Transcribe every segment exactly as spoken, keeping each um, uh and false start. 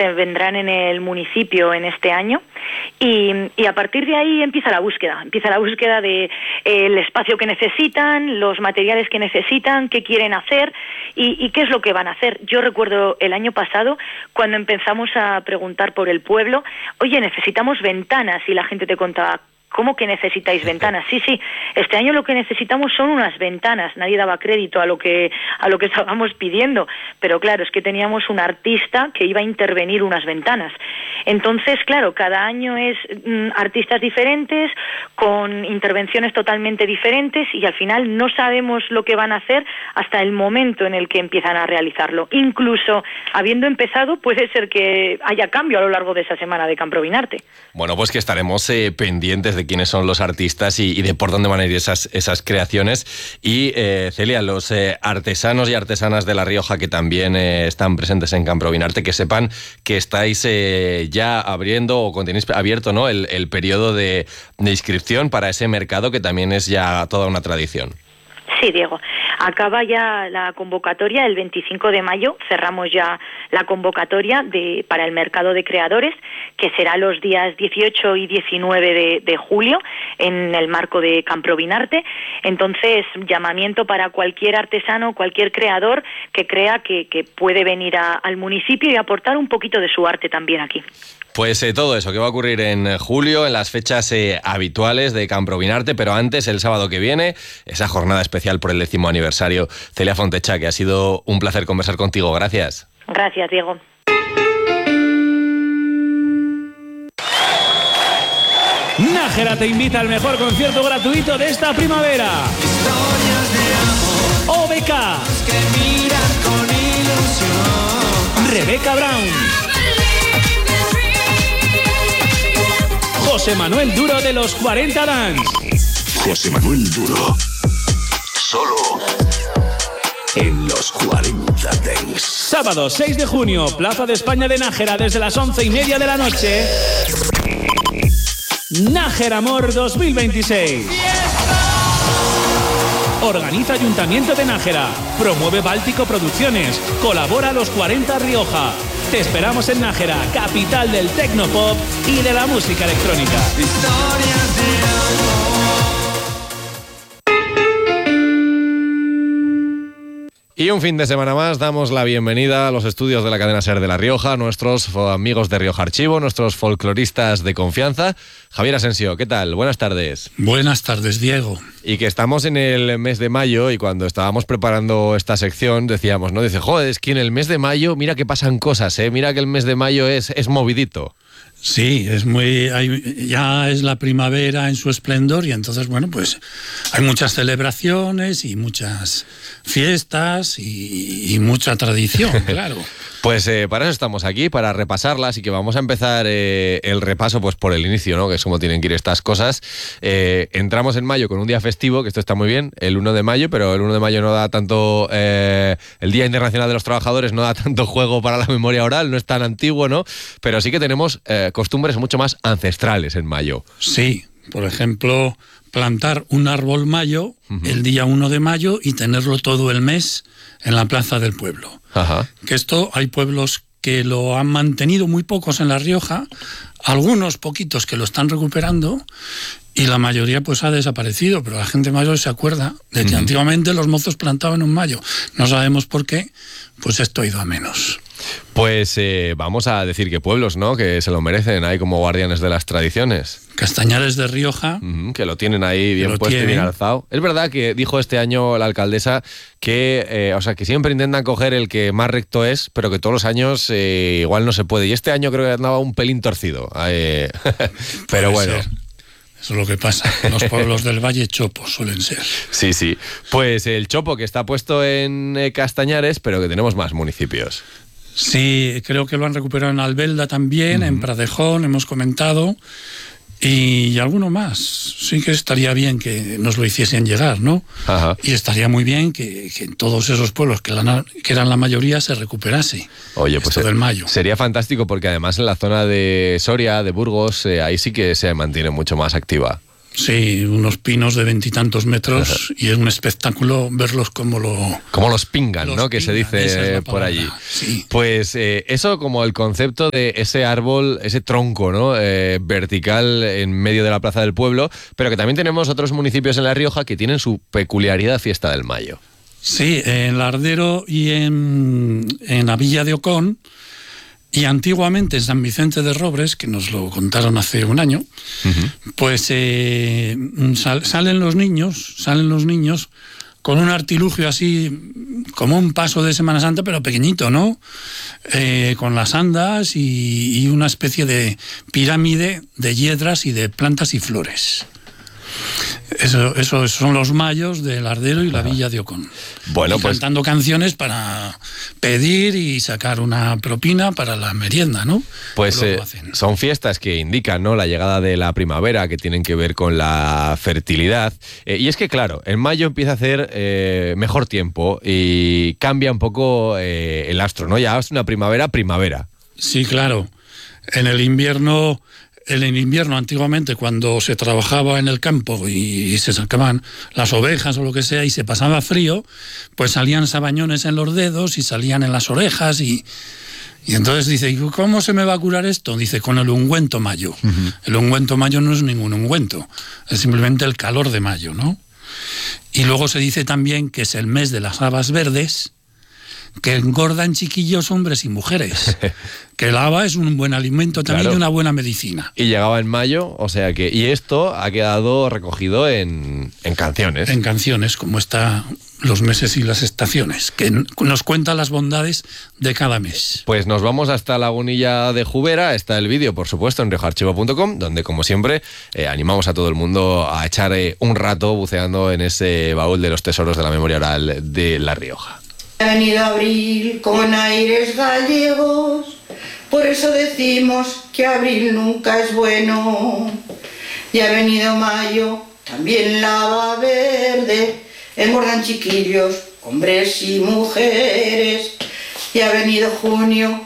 intervendrán en el municipio en este año. Y, y a partir de ahí empieza la búsqueda, empieza la búsqueda de eh, el espacio que necesitan, los materiales que necesitan, qué quieren hacer y, y qué es lo que van a hacer. Yo recuerdo el año pasado cuando empezamos a preguntar por el pueblo, oye, necesitamos ventanas, y la gente te contaba, ¿cómo que necesitáis ventanas? Sí, sí, este año lo que necesitamos son unas ventanas. Nadie daba crédito a lo que a lo que estábamos pidiendo, pero claro, es que teníamos un artista que iba a intervenir unas ventanas. Entonces, claro, cada año es mm, artistas diferentes, con intervenciones totalmente diferentes, y al final no sabemos lo que van a hacer hasta el momento en el que empiezan a realizarlo. Incluso habiendo empezado, puede ser que haya cambio a lo largo de esa semana de Camprovin-Arte. Bueno, pues que estaremos eh, pendientes de quiénes son los artistas y, y de por dónde van a ir esas, esas creaciones. Y, eh, Celia, los eh, artesanos y artesanas de La Rioja que también eh, están presentes en Camprovin-Arte, que sepan que estáis eh, ya abriendo o tenéis abierto, ¿no?, el, el periodo de, de inscripción para ese mercado que también es ya toda una tradición. Sí, Diego. Acaba ya la convocatoria el veinticinco de mayo, cerramos ya la convocatoria de, para el mercado de creadores, que será los días dieciocho y diecinueve de, de julio en el marco de Camprovin-Arte. Entonces, llamamiento para cualquier artesano, cualquier creador que crea que, que puede venir a, al municipio y aportar un poquito de su arte también aquí. Pues eh, todo eso que va a ocurrir en julio, en las fechas eh, habituales de Camprovin-Arte, pero antes, el sábado que viene, esa jornada especial por el décimo aniversario. Celia Fontecha, que ha sido un placer conversar contigo. Gracias. Gracias, Diego. Nájera te invita al mejor concierto gratuito de esta primavera. O B K, Rebeca Brown, José Manuel Duro de los cuarenta Dance. José Manuel Duro. Solo en los cuarenta Dance. Sábado seis de junio, Plaza de España de Nájera, desde las once y media de la noche. Nájera Amor dos mil veintiséis. Organiza Ayuntamiento de Nájera. Promueve Báltico Producciones. Colabora Los cuarenta Rioja. Te esperamos en Nájera, capital del tecnopop y de la música electrónica. Historias de amor. Y un fin de semana más damos la bienvenida a los estudios de la cadena SER de La Rioja, nuestros amigos de Rioja Archivo, nuestros folcloristas de confianza. Javier Asensio, ¿qué tal? Buenas tardes. Buenas tardes, Diego. Y que estamos en el mes de mayo, y cuando estábamos preparando esta sección decíamos, ¿no? Dice, joder, es que en el mes de mayo mira que pasan cosas, ¿eh? Mira que el mes de mayo es, es movidito. Sí, es muy, hay, ya es la primavera en su esplendor, y entonces, bueno, pues hay muchas celebraciones y muchas fiestas y, y mucha tradición, claro. Pues eh, para eso estamos aquí, para repasarlas, y que vamos a empezar eh, el repaso pues por el inicio, ¿no? Que es como tienen que ir estas cosas. Eh, entramos en mayo con un día festivo, que esto está muy bien, el uno de mayo, pero el uno de mayo no da tanto... Eh, el Día Internacional de los Trabajadores no da tanto juego para la memoria oral, no es tan antiguo, ¿no? Pero sí que tenemos eh, costumbres mucho más ancestrales en mayo. Sí, por ejemplo, plantar un árbol mayo uh-huh. el día uno de mayo y tenerlo todo el mes en la plaza del pueblo. Ajá. Que esto hay pueblos que lo han mantenido, muy pocos en La Rioja, algunos poquitos que lo están recuperando, y la mayoría pues ha desaparecido, pero la gente mayor se acuerda de que uh-huh. antiguamente los mozos plantaban un mayo. No sabemos por qué, pues esto ha ido a menos. Pues eh, vamos a decir que pueblos, ¿no?, que se lo merecen ahí como guardianes de las tradiciones. Castañares de Rioja. Uh-huh, que lo tienen ahí bien puesto y bien alzado. Es verdad que dijo este año la alcaldesa que, eh, o sea, que siempre intentan coger el que más recto es, pero que todos los años eh, igual no se puede. Y este año creo que andaba un pelín torcido. Eh, pero bueno. Ser. Eso es lo que pasa. Los pueblos del Valle chopos suelen ser. Sí, sí. Pues el chopo que está puesto en eh, Castañares, pero que tenemos más municipios. Sí, creo que lo han recuperado en Albelda también, uh-huh. en Pradejón, hemos comentado, y alguno más. Sí que estaría bien que nos lo hiciesen llegar, ¿no? Ajá. Y estaría muy bien que, que en todos esos pueblos, que, la, que eran la mayoría, se recuperase. Oye, pues esto del mayo. Sería fantástico, porque además en la zona de Soria, de Burgos, eh, ahí sí que se mantiene mucho más activa. Sí, unos pinos de veintitantos metros y es un espectáculo verlos como lo... Como los pingan, los ¿no? Que pingan, se dice es por allí. Sí. Pues eh, eso como el concepto de ese árbol, ese tronco, ¿no? Eh, vertical en medio de la plaza del pueblo, pero que también tenemos otros municipios en La Rioja que tienen su peculiaridad fiesta del Mayo. Sí, en Lardero y en, en la Villa de Ocón, y antiguamente en San Vicente de Robres, que nos lo contaron hace un año, uh-huh. pues eh, sal, salen los niños, salen los niños con un artilugio así como un paso de Semana Santa, pero pequeñito, ¿no? Eh, con las andas y, y una especie de pirámide de hiedras y de plantas y flores. Eso, eso son los mayos del Lardero y la Villa de Ocón. Bueno, y pues cantando canciones para pedir y sacar una propina para la merienda, ¿no? Pues eh, son fiestas que indican, ¿no?, la llegada de la primavera, que tienen que ver con la fertilidad. Eh, y es que, claro, en mayo empieza a hacer eh, mejor tiempo y cambia un poco eh, el astro, ¿no? Ya es una primavera, primavera. Sí, claro. En el invierno... En el invierno, antiguamente, cuando se trabajaba en el campo y se sacaban las ovejas o lo que sea y se pasaba frío, pues salían sabañones en los dedos y salían en las orejas y, y entonces dice, ¿cómo se me va a curar esto? Dice, con el ungüento mayo. Uh-huh. El ungüento mayo no es ningún ungüento, es simplemente el calor de mayo, ¿no? Y luego se dice también que es el mes de las habas verdes, que engordan chiquillos, hombres y mujeres. Que el haba es un buen alimento también, claro, y una buena medicina. Y llegaba en mayo, o sea que... Y esto ha quedado recogido en, en canciones. En canciones, como está los meses y las estaciones, que nos cuentan las bondades de cada mes. Pues nos vamos hasta Lagunilla de Jubera. Está el vídeo, por supuesto, en rioja archivo punto com, donde, como siempre, eh, animamos a todo el mundo a echar eh, un rato buceando en ese baúl de los tesoros de la memoria oral de La Rioja. Ha venido abril con aires gallegos, por eso decimos que abril nunca es bueno. Y ha venido mayo, también la haba verde, engordan chiquillos, hombres y mujeres. Y ha venido junio,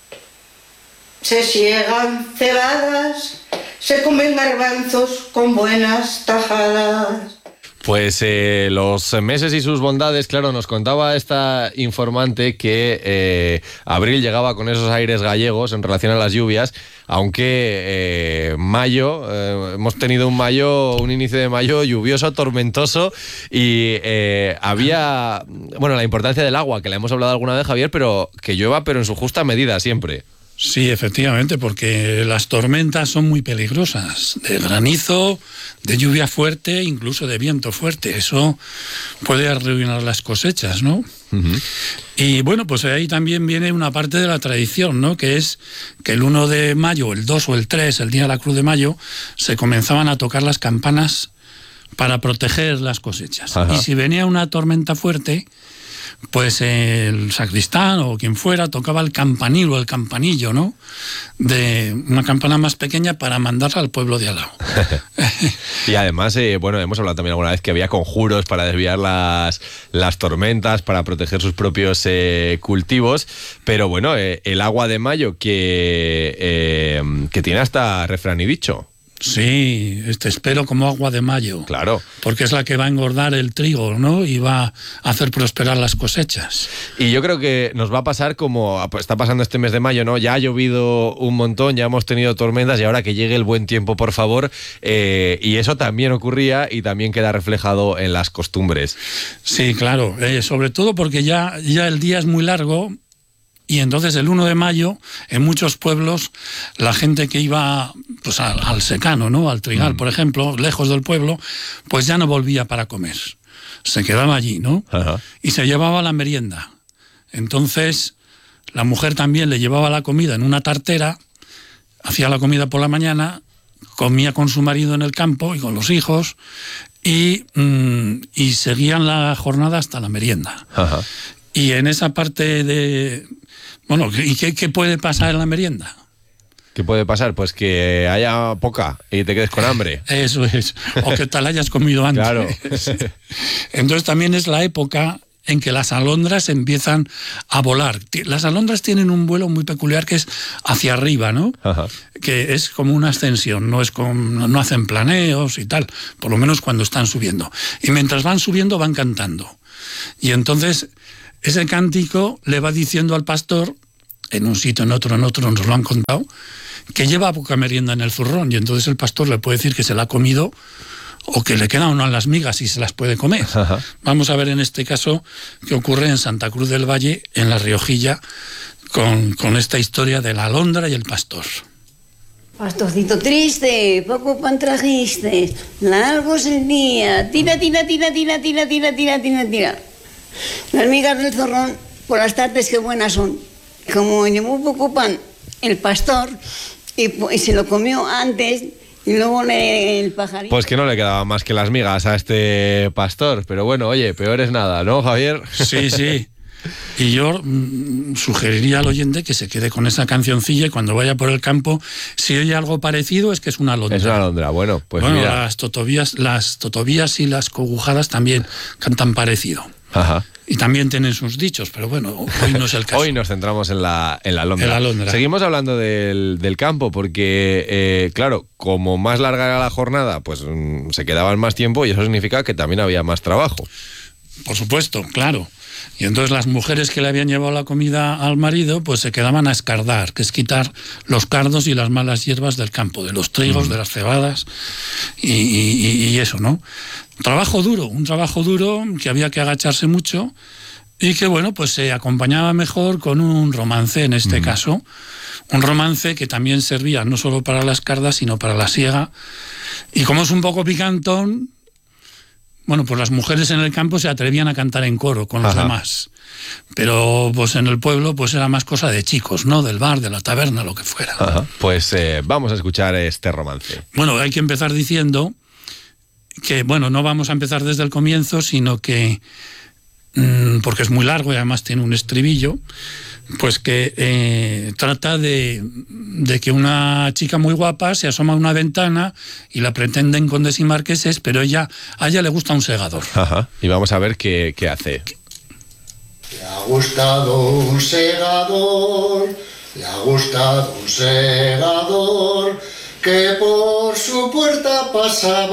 se siegan cebadas, se comen garbanzos con buenas tajadas. Pues eh, los meses y sus bondades, claro, nos contaba esta informante que eh, abril llegaba con esos aires gallegos en relación a las lluvias, aunque eh, mayo, eh, hemos tenido un mayo, un inicio de mayo lluvioso, tormentoso, y eh, había, bueno, la importancia del agua, que la hemos hablado alguna vez, Javier, pero que llueva, pero en su justa medida siempre. Sí, efectivamente, porque las tormentas son muy peligrosas, de granizo, de lluvia fuerte, incluso de viento fuerte. Eso puede arruinar las cosechas, ¿no? Uh-huh. Y bueno, pues ahí también viene una parte de la tradición, ¿no? Que es que el uno de mayo, el dos o el tres, el día de la Cruz de Mayo, se comenzaban a tocar las campanas para proteger las cosechas. Ajá. Y si venía una tormenta fuerte, pues el sacristán o quien fuera tocaba el campanil o el campanillo, ¿no? De una campana más pequeña para mandarla al pueblo de al lado. Y además, eh, bueno, hemos hablado también alguna vez que había conjuros para desviar las, las tormentas, para proteger sus propios eh, cultivos, pero bueno, eh, el agua de mayo que, eh, que tiene hasta refrán y dicho. Sí, te espero como agua de mayo. Claro. Porque es la que va a engordar el trigo, ¿no? Y va a hacer prosperar las cosechas. Y yo creo que nos va a pasar como está pasando este mes de mayo, ¿no? Ya ha llovido un montón, ya hemos tenido tormentas y ahora que llegue el buen tiempo, por favor. Eh, y eso también ocurría y también queda reflejado en las costumbres. Sí, claro. Eh, sobre todo porque ya, ya el día es muy largo. Y entonces el uno de mayo, en muchos pueblos, la gente que iba pues al, al secano, ¿no? Al trigal, mm. por ejemplo, lejos del pueblo, pues ya no volvía para comer. Se quedaba allí, ¿no? Ajá. Y se llevaba la merienda. Entonces, la mujer también le llevaba la comida en una tartera, hacía la comida por la mañana, comía con su marido en el campo y con los hijos, y, mmm, y seguían la jornada hasta la merienda. Ajá. Y en esa parte de... Bueno, ¿y qué, qué puede pasar en la merienda? ¿Qué puede pasar? Pues que haya poca y te quedes con hambre. Eso es. O que te la hayas comido antes. Claro. Entonces también es la época en que las alondras empiezan a volar. Las alondras tienen un vuelo muy peculiar que es hacia arriba, ¿no? Ajá. Que es como una ascensión, no es como, no hacen planeos y tal, por lo menos cuando están subiendo. Y mientras van subiendo van cantando. Y entonces ese cántico le va diciendo al pastor, en un sitio, en otro, en otro, nos lo han contado, que lleva poca merienda en el zurrón, y entonces el pastor le puede decir que se la ha comido o que le quedan unas las migas y se las puede comer. Ajá. Vamos a ver en este caso qué ocurre en Santa Cruz del Valle, en La Riojilla, con, con esta historia de la alondra y el pastor. Pastorcito triste, poco pan trajiste, largo es el día, tira, tira, tira, tira, tira, tira, tira, tira, tira. Las migas del zorrón, por las tardes qué buenas son. Como llevó poco pan el pastor y, y se lo comió antes y luego le, el pajarito... Pues que no le quedaba más que las migas a este pastor, pero bueno, oye, peor es nada, ¿no, Javier? Sí, sí. Y yo mmm, sugeriría al oyente que se quede con esa cancioncilla y cuando vaya por el campo, si oye algo parecido, es que es una alondra. Es una alondra, bueno, pues bueno, mira. Las totovías, las totovías y las cogujadas también cantan parecido. Ajá. Y también tienen sus dichos, pero bueno, hoy no es el caso. Hoy nos centramos en la, en la alondra. En la alondra. Seguimos hablando del, del campo, porque, eh, claro, como más larga era la jornada, pues mm, se quedaban más tiempo y eso significa que también había más trabajo. Por supuesto, claro. Y entonces las mujeres que le habían llevado la comida al marido, pues se quedaban a escardar, que es quitar los cardos y las malas hierbas del campo, de los trigos, mm. de las cebadas y, y, y eso, ¿no? Trabajo duro, un trabajo duro que había que agacharse mucho y que, bueno, pues se acompañaba mejor con un romance, en este mm. caso. Un romance que también servía no solo para la escarda, sino para la siega. Y como es un poco picantón, bueno, pues las mujeres en el campo se atrevían a cantar en coro con los Ajá. demás. Pero pues en el pueblo pues era más cosa de chicos, ¿no? Del bar, de la taberna, lo que fuera. Ajá. Pues eh, vamos a escuchar este romance. Bueno, hay que empezar diciendo que, bueno, no vamos a empezar desde el comienzo, sino que, mmm, porque es muy largo y además tiene un estribillo, pues que eh, trata de, de que una chica muy guapa se asoma a una ventana y la pretenden condes y marqueses, pero ella, a ella le gusta un segador. Ajá. Y vamos a ver qué, qué hace. Le ha gustado un segador, le ha gustado un segador, que por su puerta pasaba